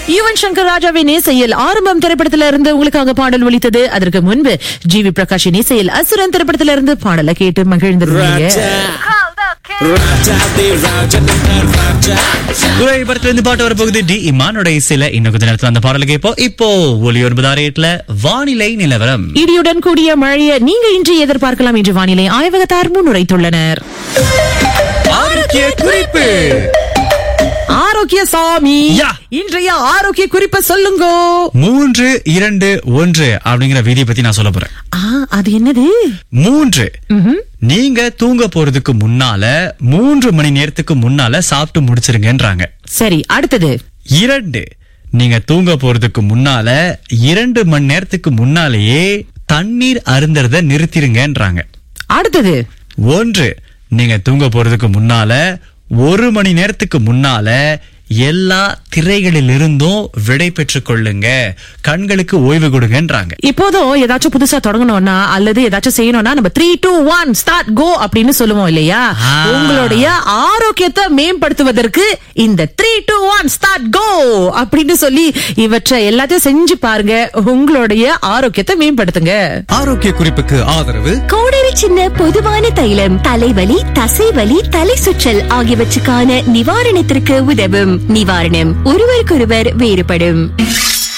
யுவன் சங்கர் ராஜாவின் இசையில் ஆரம்பம் திரைப்படத்தில இருந்து உங்களுக்காக பாடல் ஒலித்தது. அதற்கு முன்பு ஜிவி பிரகாஷின் இசையில் அசுரன் திரைப்படத்தில இருந்து பாடலை கேட்டு மகிழ்ந்திருந்தீங்க. பாட்டு வரப்போகுது டி இமானோட இசையில. இன்னும் கொஞ்ச நேரத்துல அந்த பாடலை கேட்போம். இப்போ ஒலி 968 வானிலை நிலவரம். இடியுடன் கூடிய மழையை நீங்க இன்று எதிர்பார்க்கலாம் என்று வானிலை ஆய்வகத்தார் முன்னுரைத்துள்ளனர். ஆரோக்கிய குறிப்பு. ஆரோக்கிய சாமி, இன்றைய ஆரோக்கிய குறிப்பை சொல்லுங்க. 3-2-1 அப்படிங்கிற விதியை பத்தி நான் சொல்ல போறேன். அது என்னது? 3 நீங்க தூங்க போறதுக்கு முன்னால 3 மணி நேரத்துக்கு முன்னால சாப்பிட்டு முடிச்சிருங்கன்றாங்க. சரி, அடுத்தது 2 நீங்க தூங்க போறதுக்கு முன்னால 2 மணி நேரத்துக்கு முன்னாலேயே தண்ணீர் அருந்துறத நிறுத்திருங்கன்றாங்க. அடுத்தது 1 நீங்க தூங்க போறதுக்கு முன்னால 1 மணி நேரத்துக்கு முன்னால எல்லா திரைகளிலிருந்தும் விடை பெற்றுக் கொள்ளுங்க, கண்களுக்கு ஓய்வு கொடுங்கன்றாங்க. இப்போதும் ஏதாச்சும் புதுசா தொடங்கணும்னா அல்லது ஏதாச்சும் செய்யணும்னா நம்ம 3-2-1 ஸ்டார்ட் கோ அப்படின்னு சொல்லுவோம் இல்லையா? உங்களுடைய ஆரோக்கியத்தை மேம்படுத்துவதற்கு இந்த 3-2-1 ஸ்டார்ட் கோ அப்படின்னு சொல்லி இவற்றை எல்லாத்தையும் செஞ்சு பாருங்க. உங்களுடைய ஆரோக்கியத்தை மேம்படுத்துங்க. ஆரோக்கிய குறிப்புக்கு ஆதரவு கோடரி சின்ன பொதுவான தைலம் தலைவலி, தசைவலி, தலை சுற்றல் ஆகியவற்றுக்கான நிவாரணத்திற்கு உதவும். நிவாரணம் ஒருவருக்கொருவர் வேறுபடும்.